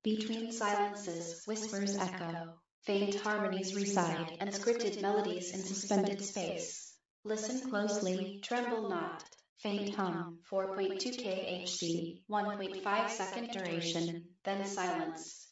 Between silences, whispers echo, faint harmonies reside, and scripted melodies in suspended space. Listen closely, tremble not. Faint hum, 4.2K HD, 1.5 second duration, then silence.